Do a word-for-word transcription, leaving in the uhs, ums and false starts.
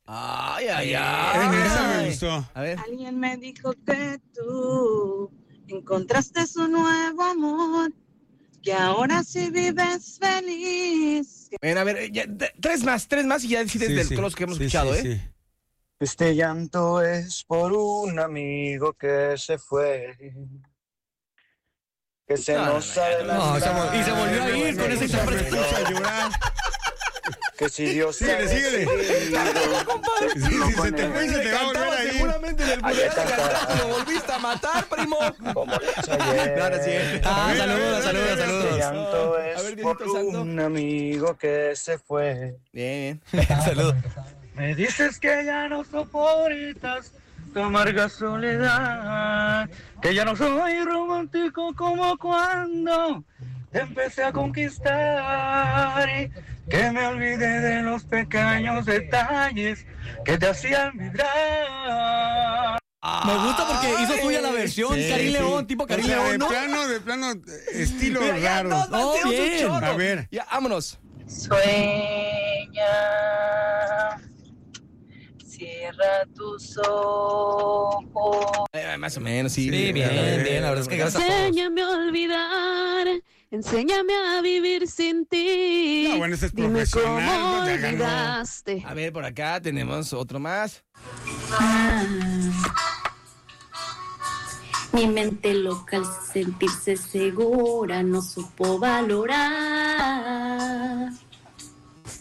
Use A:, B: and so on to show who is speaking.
A: Ay, ay, ay.
B: Esa me gustó.
A: A ver.
C: Alguien me dijo que tú encontraste su nuevo amor, que ahora sí vives feliz.
A: Bueno, a ver, ya, t- tres más, tres más y ya decides
B: Sí,
A: del
B: sí.
A: cross que hemos
B: Sí,
A: escuchado,
B: sí,
A: ¿eh?
B: sí.
D: Este llanto es por un amigo que se fue, que se
A: No, no,
D: nos
A: no,
D: adelantó.
E: No, se vol- y se volvió a ir con esa interpretación.
D: Que si Dios te
B: Síguele,
D: ha
B: síguele.
D: decidido,
B: Sí, sí, se te fue y se te va a volver
A: Cantaba
B: a ir.
A: seguramente en el
D: Hay que
A: funeral,
D: cantar.
A: cantaste, lo volviste a matar, primo.
D: como lo hizo ayer.
A: No, no es cierto.
E: Ah,
B: A ver,
E: saludos,
B: a ver,
E: saludos,
B: a ver,
D: Este
E: saludos.
D: llanto
A: A
D: es
A: ver,
D: por
A: Diosito Santo.
D: un amigo que se fue.
A: Bien, bien.
E: Saludos.
D: Me dices que ya no soportas tu amarga soledad, que ya no soy romántico como cuando te empecé a conquistar, y que me olvidé de los pequeños detalles que te hacían vibrar.
E: Me gusta porque hizo suya la versión
B: Sí,
E: Karim
B: sí.
E: León, tipo
B: O
E: Karim
B: sea,
E: León,
B: de
E: ¿no?
B: plano, de plano, eh, estilo
A: Mira, ya,
B: raro.
A: no, no,
E: Oh,
A: tenemos un
E: bien.
A: chorro.
B: A ver.
A: Ya, vámonos.
C: Sueña, cierra tus ojos.
A: Eh, más o menos, sí.
E: Sí, bien, bien, la verdad es que gracias a todos.
F: Enséñame a olvidar, enséñame a vivir sin ti.
B: No, bueno, ese es
F: Dime
B: profesional,
F: cómo
B: pues, ya ganó.
F: olvidaste.
A: A ver, por acá tenemos otro más.
G: Mi mente loca al sentirse segura no supo valorar